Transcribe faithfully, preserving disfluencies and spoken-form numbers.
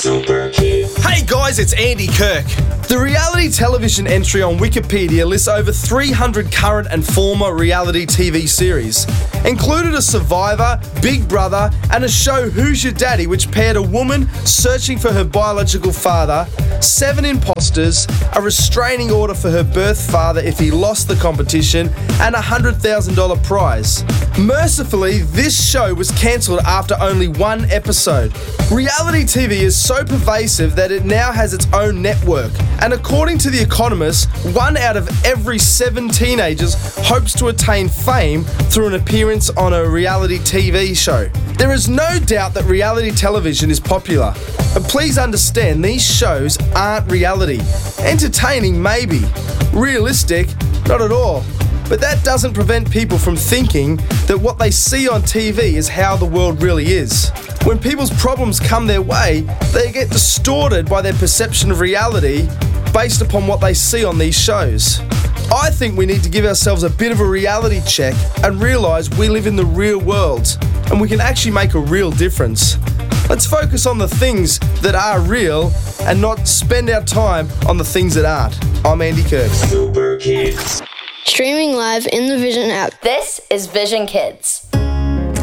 Super Kids. Hey guys, it's Andy Kirk. The reality television entry on Wikipedia lists over three hundred current and former reality T V series. Included a Survivor, Big Brother, and a show Who's Your Daddy, which paired a woman searching for her biological father, seven imposters, a restraining order for her birth father if he lost the competition, and a one hundred thousand dollars prize. Mercifully, this show was cancelled after only one episode. Reality T V is so pervasive that it now has its own network, and according to The Economist, one out of every seven teenagers hopes to attain fame through an appearance on a reality T V show. There is no doubt that reality television is popular, but please understand these shows aren't reality. Entertaining, maybe. Realistic, not at all. But that doesn't prevent people from thinking that what they see on T V is how the world really is. When people's problems come their way, they get distorted by their perception of reality based upon what they see on these shows. I think we need to give ourselves a bit of a reality check and realise we live in the real world and we can actually make a real difference. Let's focus on the things that are real and not spend our time on the things that aren't. I'm Andy Kirk. Super Kids. Streaming live in the Vision app. This is Vision Kids.